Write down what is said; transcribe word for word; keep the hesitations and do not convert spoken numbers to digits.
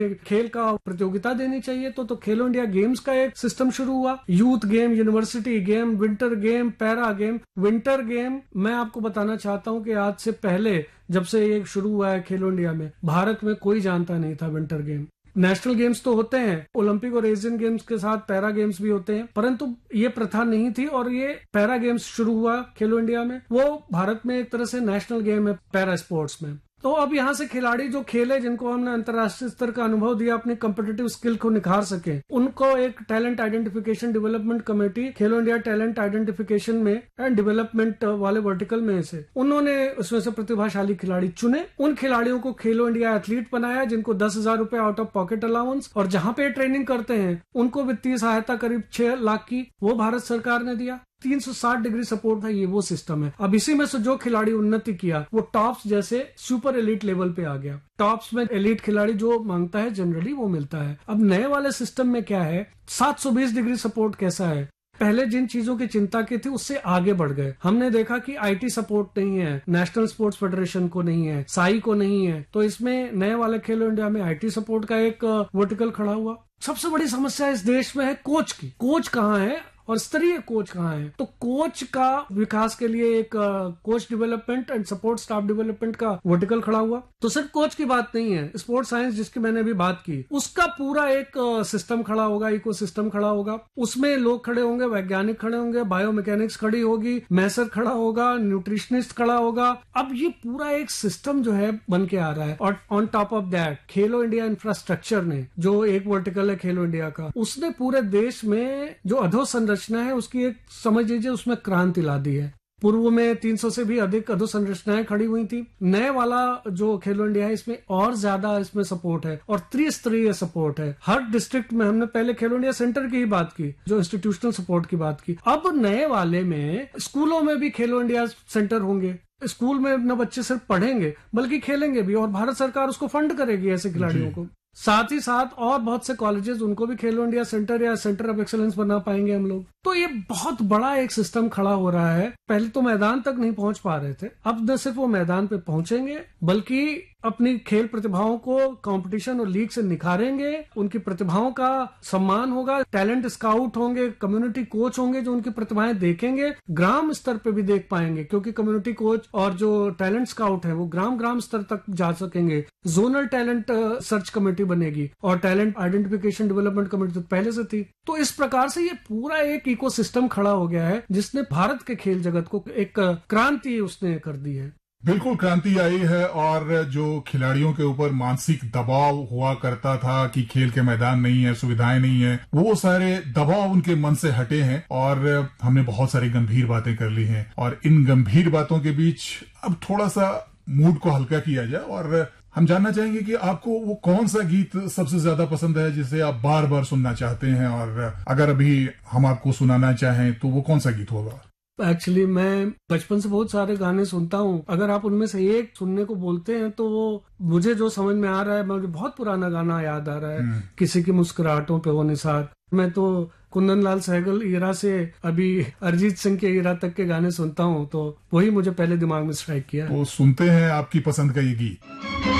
खेल का प्रतियोगिता देनी चाहिए। तो तो खेलो इंडिया गेम्स का एक सिस्टम शुरू हुआ, youth game, university game, winter game, para game. Winter game मैं आपको बताना चाहता हूं कि आज से पहले जब से ये शुरू हुआ है खेलो इंडिया में, भारत में कोई जानता नहीं था विंटर गेम। नेशनल गेम्स तो होते हैं, ओलंपिक और एशियन गेम्स के साथ पैरा गेम्स भी होते हैं, परंतु ये प्रथा नहीं थी। और ये पैरा गेम्स शुरू हुआ खेलो इंडिया में, वो भारत में एक तरह से नेशनल गेम है पैरा स्पोर्ट्स में। तो अब यहाँ से खिलाड़ी जो खेले, जिनको हमने अंतर्राष्ट्रीय स्तर का अनुभव दिया, अपनी कम्पिटिटिव स्किल को निखार सके, उनको एक टैलेंट आइडेंटिफिकेशन डेवलपमेंट कमेटी, खेलो इंडिया टैलेंट आइडेंटिफिकेशन में एंड डेवलपमेंट वाले वर्टिकल में से उन्होंने उसमें से प्रतिभाशाली खिलाड़ी चुने। उन खिलाड़ियों को खेलो इंडिया एथलीट बनाया, जिनको दस हजार रुपए आउट ऑफ पॉकेट अलाउंस, और जहां पे ट्रेनिंग करते हैं उनको वित्तीय सहायता करीब छह लाख की वो भारत सरकार ने दिया। तीन सौ साठ डिग्री सपोर्ट था, ये वो सिस्टम है। अब इसी में से जो खिलाड़ी उन्नति किया वो टॉप्स जैसे सुपर एलीट लेवल पे आ गया। टॉप्स में एलीट खिलाड़ी जो मांगता है जनरली वो मिलता है। अब नए वाले सिस्टम में क्या है, सात सौ बीस डिग्री सपोर्ट कैसा है, पहले जिन चीजों की चिंता की थी उससे आगे बढ़ गए। हमने देखा कि आईटी सपोर्ट नहीं है, नेशनल स्पोर्ट्स फेडरेशन को नहीं है, साई को नहीं है, तो इसमें नए वाले खेलो इंडिया में आईटी सपोर्ट का एक वर्टिकल खड़ा हुआ। सबसे बड़ी समस्या इस देश में है कोच की। कोच कहाँ है और स्तरीय कोच कहाँ है? तो कोच का विकास के लिए एक coach development and support staff development का वर्टिकल खड़ा हुआ। तो सिर्फ कोच की बात नहीं है, स्पोर्ट्स साइंस जिसकी मैंने अभी बात की, उसका पूरा एक सिस्टम खड़ा होगा, इको सिस्टम खड़ा होगा। उसमें लोग खड़े होंगे, वैज्ञानिक खड़े होंगे, बायोमैकेनिक्स खड़ी होगी, मैसर खड़ा होगा, न्यूट्रिशनिस्ट खड़ा होगा। अब ये पूरा एक सिस्टम जो है बन के आ रहा है। और on top of that Khelo India infrastructure ने, जो एक वर्टिकल है खेलो इंडिया का, उसने पूरे देश में जो अधोसंरचना है उसकी एक समझ लीजिए उसमें क्रांति ला दी है। पूर्व में तीन सौ से भी अधिक अधोसंरचनाएं खड़ी हुई थी। नए वाला जो खेलो इंडिया है इसमें और ज्यादा इसमें सपोर्ट है और त्रिस्तरीय सपोर्ट है। हर डिस्ट्रिक्ट में, हमने पहले खेलो इंडिया सेंटर की ही बात की, जो इंस्टीट्यूशनल सपोर्ट की बात की, अब नए वाले में स्कूलों में भी खेलो इंडिया सेंटर होंगे। स्कूल में न बच्चे सिर्फ पढ़ेंगे बल्कि खेलेंगे भी, और भारत सरकार उसको फंड करेगी ऐसे खिलाड़ियों को। साथ ही साथ और बहुत से कॉलेजेस, उनको भी खेलो इंडिया सेंटर या सेंटर ऑफ एक्सेलेंस बना पाएंगे हम लोग। तो ये बहुत बड़ा एक सिस्टम खड़ा हो रहा है। पहले तो मैदान तक नहीं पहुंच पा रहे थे, अब न सिर्फ वो मैदान पे पहुंचेंगे बल्कि अपनी खेल प्रतिभाओं को कंपटीशन और लीग से निखारेंगे, उनकी प्रतिभाओं का सम्मान होगा, टैलेंट स्काउट होंगे, कम्युनिटी कोच होंगे जो उनकी प्रतिभाएं देखेंगे, ग्राम स्तर पे भी देख पाएंगे क्योंकि कम्युनिटी कोच और जो टैलेंट स्काउट है वो ग्राम ग्राम स्तर तक जा सकेंगे। जोनल टैलेंट सर्च कमेटी बनेगी और टैलेंट आइडेंटिफिकेशन डेवलपमेंट कमेटी तो पहले से थी। तो इस प्रकार से ये पूरा एक इकोसिस्टम खड़ा हो गया है जिसने भारत के खेल जगत को एक क्रांति उसने कर दी है। बिल्कुल क्रांति आई है। और जो खिलाड़ियों के ऊपर मानसिक दबाव हुआ करता था कि खेल के मैदान नहीं है, सुविधाएं नहीं है, वो सारे दबाव उनके मन से हटे हैं और हमने बहुत सारी गंभीर बातें कर ली हैं। और इन गंभीर बातों के बीच अब थोड़ा सा मूड को हल्का किया जाए और हम जानना चाहेंगे कि आपको वो कौन सा गीत सबसे ज्यादा पसंद है जिसे आप बार बार सुनना चाहते हैं, और अगर अभी हम आपको सुनाना चाहें तो वो कौन सा गीत होगा? एक्चुअली मैं बचपन से बहुत सारे गाने सुनता हूँ। अगर आप उनमें से एक सुनने को बोलते हैं तो वो मुझे जो समझ में आ रहा है, मुझे बहुत पुराना गाना याद आ रहा है, किसी की मुस्कुराहटों पे वो निसार। मैं तो कुंदन लाल सहगल ईरा से अभी अरिजीत सिंह के ईरा तक के गाने सुनता हूँ, तो वही मुझे पहले दिमाग में स्ट्राइक किया। तो सुनते हैं आपकी पसंद का ये गीत।